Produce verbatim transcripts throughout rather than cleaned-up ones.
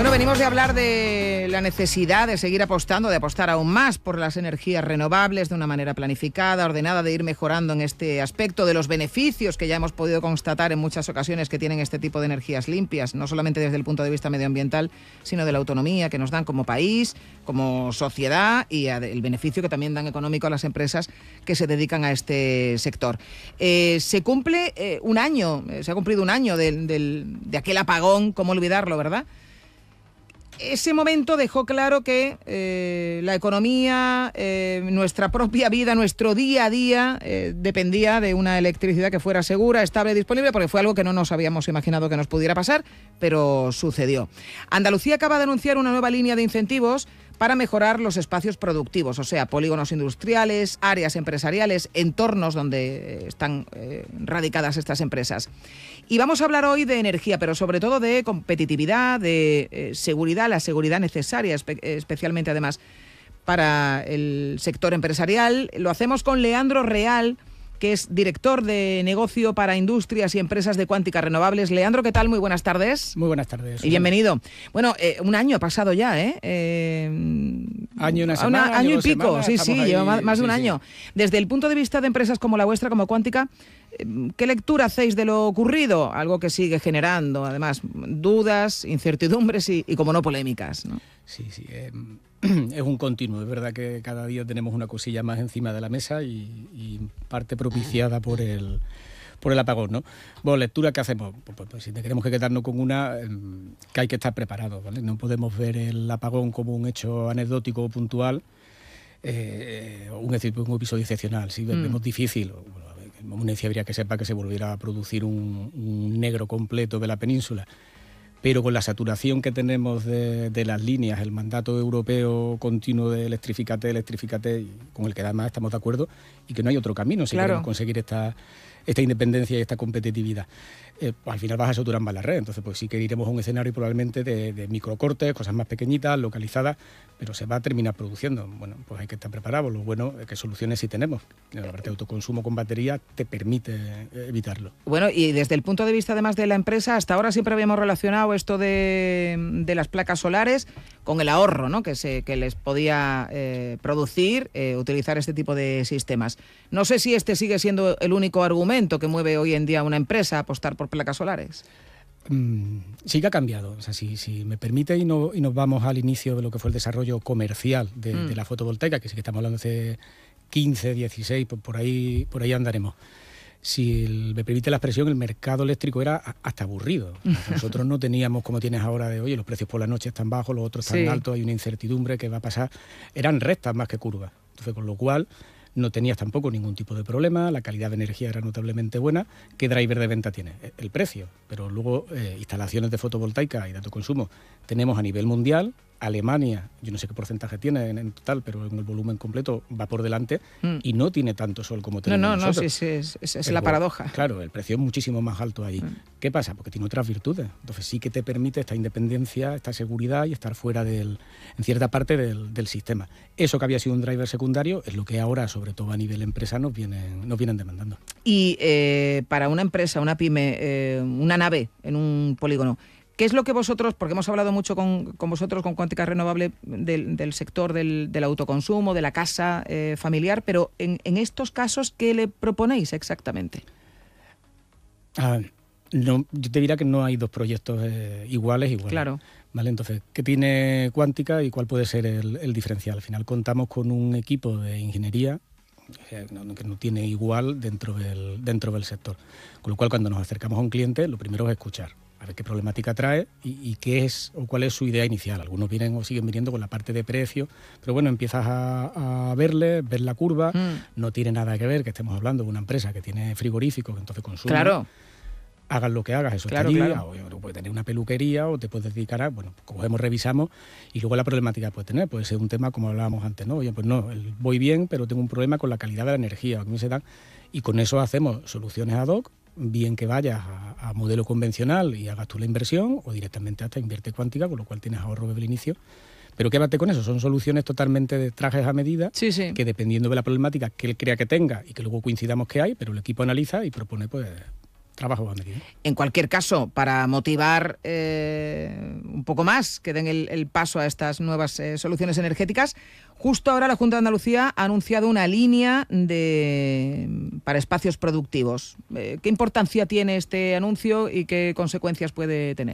Bueno, venimos de hablar de la necesidad de seguir apostando, de apostar aún más por las energías renovables de una manera planificada, ordenada, de ir mejorando en este aspecto, de los beneficios que ya hemos podido constatar en muchas ocasiones que tienen este tipo de energías limpias, no solamente desde el punto de vista medioambiental, sino de la autonomía que nos dan como país, como sociedad y el beneficio que también dan económico a las empresas que se dedican a este sector. Eh, se cumple eh, un año, eh, se ha cumplido un año del, del, de aquel apagón, cómo olvidarlo, ¿verdad? Ese momento dejó claro que eh, la economía, eh, nuestra propia vida, nuestro día a día eh, dependía de una electricidad que fuera segura, estable y disponible, porque fue algo que no nos habíamos imaginado que nos pudiera pasar, pero sucedió. Andalucía acaba de anunciar una nueva línea de incentivos para mejorar los espacios productivos, o sea, polígonos industriales, áreas empresariales, entornos donde están eh, radicadas estas empresas. Y vamos a hablar hoy de energía, pero sobre todo de competitividad, de eh, seguridad, la seguridad necesaria, espe- especialmente además para el sector empresarial. Lo hacemos con Leandro Real, que es director de negocio para industrias y empresas de Quántica Renovables. Leandro, ¿qué tal? Muy buenas tardes. Muy buenas tardes. Y bienvenido. Bueno, eh, un año ha pasado ya, ¿eh? eh año, una semana, una, año, año y pico, semanas, sí, sí, ahí, lleva más, más de sí, un sí. año. Desde el punto de vista de empresas como la vuestra, como Quántica, ¿qué lectura hacéis de lo ocurrido? Algo que sigue generando, además, dudas, incertidumbres y, y como no, polémicas, ¿no? Sí, sí. Eh, es un continuo. Es verdad que cada día tenemos una cosilla más encima de la mesa y, y parte propiciada por el por el apagón, ¿no? Bueno, lectura, ¿qué hacemos? Pues, pues, pues si tenemos que quedarnos con una, eh, que hay que estar preparados, ¿vale? No podemos ver el apagón como un hecho anecdótico o puntual, eh, un, un episodio excepcional. Si mm. vemos difícil, bueno, una habría que sepa que se volviera a producir un, un negro completo de la península, pero con la saturación que tenemos de, de las líneas, el mandato europeo continuo de electrificate, electrificate, con el que además estamos de acuerdo, y que no hay otro camino si claro. queremos conseguir esta, esta independencia y esta competitividad. Eh, pues al final vas a saturar más la red, entonces pues sí que iremos a un escenario probablemente de, de microcortes, cosas más pequeñitas, localizadas, pero se va a terminar produciendo. Bueno, pues hay que estar preparados. Lo bueno es que soluciones sí tenemos. La parte de autoconsumo con batería te permite evitarlo. Bueno, y desde el punto de vista además de la empresa, hasta ahora siempre habíamos relacionado esto de, de las placas solares con el ahorro, ¿no? que, se, que les podía eh, producir, eh, utilizar este tipo de sistemas. No sé si este sigue siendo el único argumento que mueve hoy en día a una empresa a apostar por placas solares. Mm, sí que ha cambiado. O sea, si, si me permite y, no, y nos vamos al inicio de lo que fue el desarrollo comercial de, mm. de la fotovoltaica, que sí que estamos hablando de hace quince, dieciséis, por, por, ahí, por ahí andaremos. Si el, me permite la expresión, el mercado eléctrico era hasta aburrido. O sea, nosotros no teníamos, como tienes ahora, de oye, los precios por la noche están bajos, los otros están sí. altos, hay una incertidumbre que va a pasar. Eran rectas más que curvas. Entonces, con lo cual no tenías tampoco ningún tipo de problema, la calidad de energía era notablemente buena. ¿Qué driver de venta tiene? El precio, pero luego eh, instalaciones de fotovoltaica y de autoconsumo tenemos a nivel mundial. Alemania, yo no sé qué porcentaje tiene en, en total, pero en el volumen completo va por delante mm. y no tiene tanto sol como tenemos no, no, nosotros. No, sí, sí, es, es, es la paradoja. Claro, el precio es muchísimo más alto ahí. Mm. ¿Qué pasa? Porque tiene otras virtudes. Entonces sí que te permite esta independencia, esta seguridad y estar fuera del, en cierta parte del, del sistema. Eso que había sido un driver secundario es lo que ahora, sobre todo a nivel empresa, nos vienen, nos vienen demandando. Y eh, para una empresa, una pyme, eh, una nave en un polígono, ¿qué es lo que vosotros, porque hemos hablado mucho con, con vosotros, con Quántica Renovable, del, del sector del, del autoconsumo, de la casa eh, familiar, pero en, en estos casos, ¿qué le proponéis exactamente? Ah, no, yo te diría que no hay dos proyectos eh, iguales, iguales. Claro. Vale, entonces, ¿qué tiene Quántica y cuál puede ser el, el diferencial? Al final contamos con un equipo de ingeniería que no, que no tiene igual dentro del, dentro del sector. Con lo cual, cuando nos acercamos a un cliente, lo primero es escuchar, a ver qué problemática trae y, y qué es o cuál es su idea inicial. Algunos vienen o siguen viniendo con la parte de precio, pero bueno, empiezas a, a verle, ver la curva, mm. no tiene nada que ver que estemos hablando de una empresa que tiene frigoríficos, que entonces consume. Claro. Hagas lo que hagas, eso claro, está allí, claro. o, o puedes tener una peluquería o te puedes dedicar a, bueno, cogemos, revisamos y luego la problemática que puedes tener, puede ser un tema como hablábamos antes, ¿no? Oye, pues no, el, voy bien, pero tengo un problema con la calidad de la energía, que me se dan, y con eso hacemos soluciones ad hoc, bien que vayas a, a modelo convencional y hagas tú la inversión, o directamente hasta invierte Quántica, con lo cual tienes ahorro desde el inicio. Pero quédate con eso, son soluciones totalmente de trajes a medida, sí, sí. que dependiendo de la problemática que él crea que tenga y que luego coincidamos que hay, pero el equipo analiza y propone pues trabajo va metido. En cualquier caso, para motivar eh, un poco más que den el, el paso a estas nuevas eh, soluciones energéticas, justo ahora la Junta de Andalucía ha anunciado una línea de para espacios productivos. Eh, ¿Qué importancia tiene este anuncio y qué consecuencias puede tener?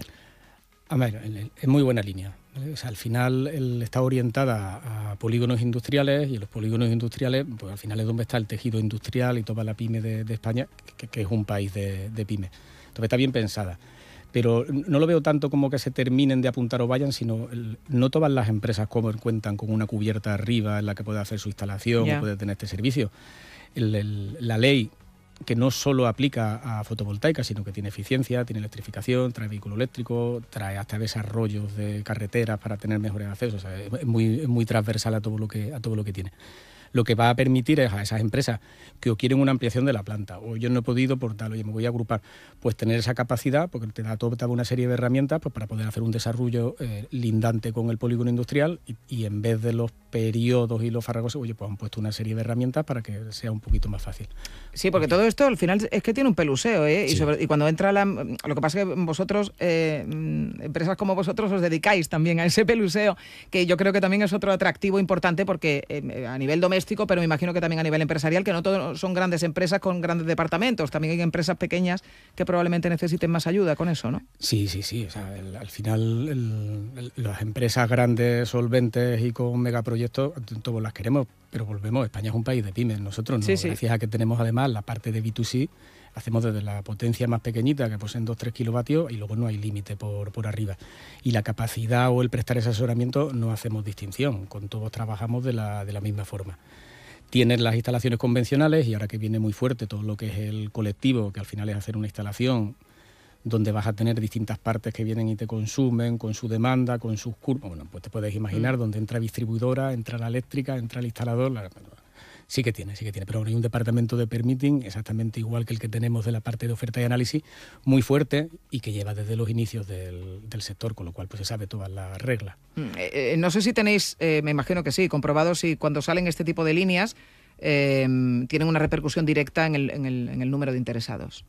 A ver, es muy buena línea. ¿Vale? O sea, al final él está orientada a polígonos industriales, y en los polígonos industriales, pues al final es donde está el tejido industrial y toda la pyme de, de España, que, que es un país de, de pyme. Entonces está bien pensada. Pero no lo veo tanto como que se terminen de apuntar o vayan, sino el, no todas las empresas como cuentan con una cubierta arriba en la que puede hacer su instalación yeah. o puede tener este servicio. El, el, la ley, que no solo aplica a fotovoltaica, sino que tiene eficiencia, tiene electrificación, trae vehículo eléctrico, trae hasta desarrollos de carreteras para tener mejores accesos. O sea, es muy, es muy transversal a todo lo que, a todo lo que tiene. Lo que va a permitir es a esas empresas que o quieren una ampliación de la planta, o yo no he podido por tal, oye, me voy a agrupar, pues tener esa capacidad, porque te da toda una serie de herramientas pues, para poder hacer un desarrollo eh, lindante con el polígono industrial y, y en vez de los periodos y los farragosos, oye, pues han puesto una serie de herramientas para que sea un poquito más fácil. Sí, porque todo esto al final es que tiene un peluseo, ¿eh? Sí. Y, sobre, y cuando entra la... Lo que pasa es que vosotros, eh, empresas como vosotros, os dedicáis también a ese peluseo, que yo creo que también es otro atractivo importante porque eh, a nivel doméstico, pero me imagino que también a nivel empresarial, que no todos son grandes empresas con grandes departamentos, también hay empresas pequeñas que probablemente necesiten más ayuda con eso, ¿no? Sí, sí, sí. O sea, el, al final el, el, las empresas grandes, solventes y con megaproyectos, todos las queremos, pero volvemos, España es un país de pymes, nosotros no, sí, sí. Gracias a que tenemos además la parte de B dos C, hacemos desde la potencia más pequeñita, que poseen dos a tres kilovatios, y luego no hay límite por, por arriba. Y la capacidad o el prestar ese asesoramiento no hacemos distinción, con todos trabajamos de la, de la misma forma. Tienes las instalaciones convencionales y ahora que viene muy fuerte todo lo que es el colectivo, que al final es hacer una instalación donde vas a tener distintas partes que vienen y te consumen, con su demanda, con sus curvas. Bueno, pues te puedes imaginar mm. donde entra distribuidora, entra la eléctrica, entra el instalador. La... Sí que tiene, sí que tiene, pero hay un departamento de permitting exactamente igual que el que tenemos de la parte de oferta y análisis, muy fuerte y que lleva desde los inicios del, del sector, con lo cual pues se sabe todas las reglas. Eh, eh, no sé si tenéis, eh, me imagino que sí, comprobado si cuando salen este tipo de líneas eh, tienen una repercusión directa en el, en el, en el número de interesados.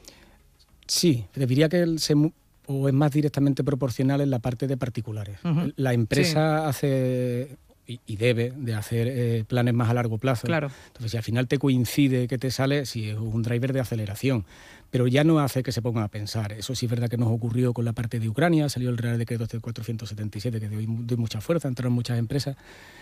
Sí, te diría que el, se, o es más directamente proporcional en la parte de particulares. Uh-huh. La empresa sí. hace... Y, y debe de hacer eh, planes más a largo plazo. Claro. Entonces, si al final te coincide que te sale, sí, es un driver de aceleración, pero ya no hace que se pongan a pensar. Eso sí es verdad que nos ocurrió con la parte de Ucrania, salió el Real Decreto cuatrocientos setenta y siete, que dio de mucha fuerza, entraron muchas empresas,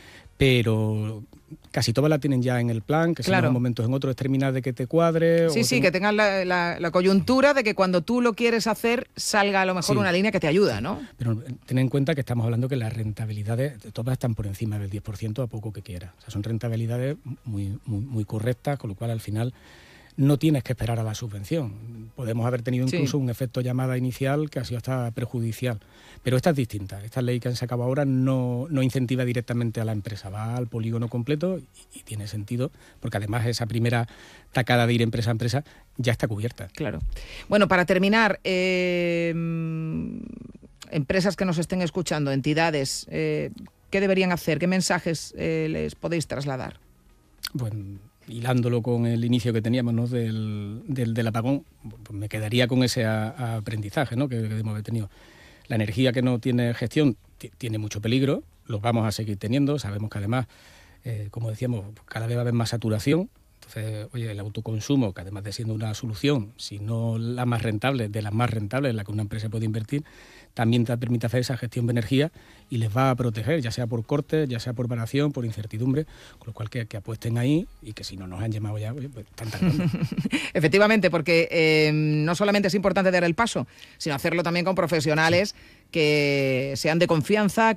pero casi todas la tienen ya en el plan, que claro. si en un momento en otro es terminar de que te cuadre. Sí, o sí, ten... que tengas la, la, la coyuntura de que cuando tú lo quieres hacer salga a lo mejor sí. una línea que te ayuda, ¿no? Pero ten en cuenta que estamos hablando que las rentabilidades todas están por encima del diez por ciento a poco que quieras. O sea, son rentabilidades muy, muy, muy correctas, con lo cual al final no tienes que esperar a la subvención. Podemos haber tenido incluso sí. un efecto llamada inicial que ha sido hasta perjudicial. Pero esta es distinta. Esta ley que han sacado ahora no, no incentiva directamente a la empresa, va al polígono completo y, y tiene sentido, porque además esa primera tacada de ir empresa a empresa ya está cubierta. Claro. Bueno, para terminar, eh, empresas que nos estén escuchando, entidades, eh, ¿qué deberían hacer? ¿Qué mensajes eh, les podéis trasladar? Bueno, hilándolo con el inicio que teníamos, ¿no? del, del, del apagón, pues me quedaría con ese a, a aprendizaje, ¿no? que, que hemos tenido. La energía que no tiene gestión t- tiene mucho peligro, los vamos a seguir teniendo, sabemos que además, eh, como decíamos, cada vez va a haber más saturación. Entonces, oye, el autoconsumo, que además de siendo una solución, si no la más rentable, de las más rentables en la que una empresa puede invertir, también te permite hacer esa gestión de energía y les va a proteger, ya sea por cortes, ya sea por variación, por incertidumbre, con lo cual que, que apuesten ahí y que si no nos han llamado ya, oye, pues están tardando. Efectivamente, porque eh, no solamente es importante dar el paso, sino hacerlo también con profesionales sí. que sean de confianza,